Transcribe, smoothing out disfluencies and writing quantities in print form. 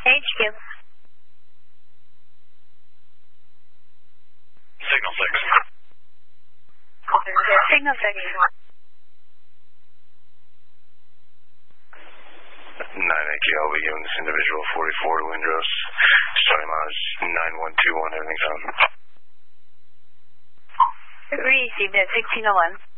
HQ. Signal 6. Signal 6. 9AQL, we giving this individual 44 to Windrose. Starting mileage 9121, everything's on. Received at 1601.